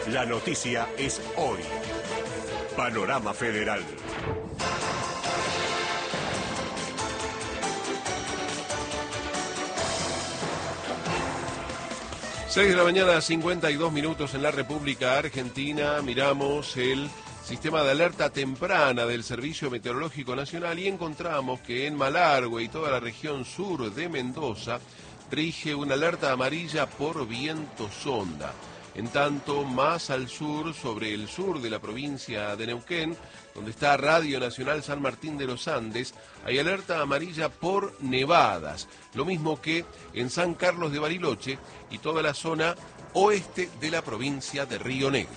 La noticia es hoy. Panorama Federal. Seis de la mañana, 52 minutos en la República Argentina. Miramos el sistema de alerta temprana del Servicio Meteorológico Nacional y encontramos que en Malargüe y toda la región sur de Mendoza rige una alerta amarilla por viento sonda. En tanto, más al sur, sobre el sur de la provincia de Neuquén, donde está Radio Nacional San Martín de los Andes, hay alerta amarilla por nevadas, lo mismo que en San Carlos de Bariloche y toda la zona oeste de la provincia de Río Negro.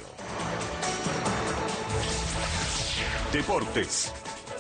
Deportes.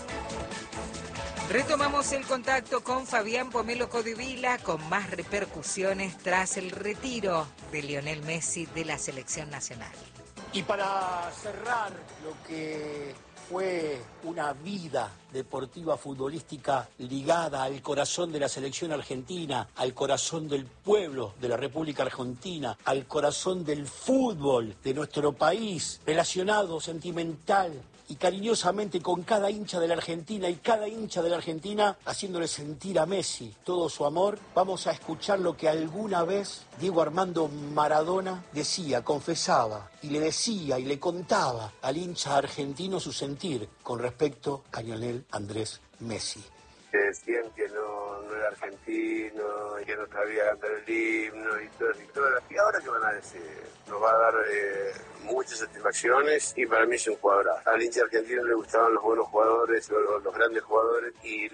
Retomamos el contacto con Fabián Pomelo Codevila con más repercusiones tras el retiro de Lionel Messi de la selección nacional. Y para cerrar lo que fue una vida deportiva futbolística ligada al corazón de la selección argentina, al corazón del pueblo de la República Argentina, al corazón del fútbol de nuestro país, relacionado sentimental y cariñosamente con cada hincha de la Argentina y cada hincha de la Argentina haciéndole sentir a Messi todo su amor, vamos a escuchar lo que alguna vez Diego Armando Maradona decía, confesaba y le decía y le contaba al hincha argentino su sentir con respecto a Lionel Andrés Messi. Que decían que no era argentino, y que no sabía cantar el himno y todo. ¿Y ahora qué van a decir? Nos va a dar muchas satisfacciones y para mí es un jugadorazo. Al hincha argentino le gustaban los buenos jugadores, los grandes jugadores, y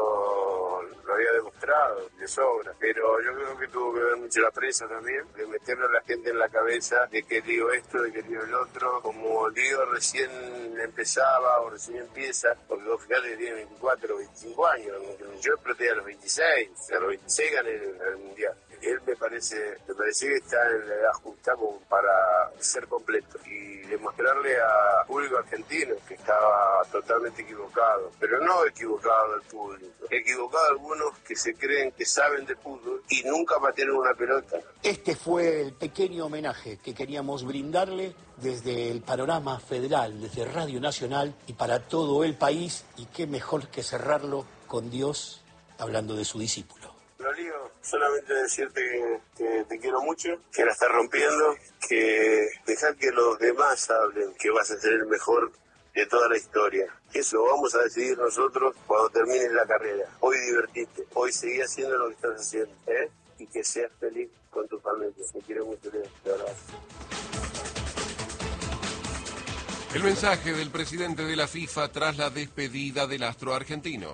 Lío lo había demostrado de sobra. Pero yo creo que tuvo que ver mucho la prensa también, de meterle a la gente en la cabeza de que Lío esto, de que Lío el otro. Como Lío recién empezaba o recién empieza, porque vos fijate que tiene 24 o 25 años, yo exploté a los 26 gané el Mundial. Él me parece que está en la edad justa como para ser completo y demostrarle al público argentino que estaba totalmente equivocado, pero no equivocado el público, equivocado algunos que se creen que saben de fútbol y nunca patearon una pelota. Este fue el pequeño homenaje que queríamos brindarle desde el Panorama Federal, desde Radio Nacional y para todo el país, y qué mejor que cerrarlo con Dios hablando de su discípulo. Lolío, solamente decirte que te quiero mucho, que la estás rompiendo, que dejá que los demás hablen, que vas a ser el mejor de toda la historia. Eso lo vamos a decidir nosotros cuando termines la carrera. Hoy divertite, hoy seguí haciendo lo que estás haciendo, y que seas feliz con tu familia. Te quiero mucho, Leo. Te abrazo. El mensaje del presidente de la FIFA tras la despedida del astro argentino.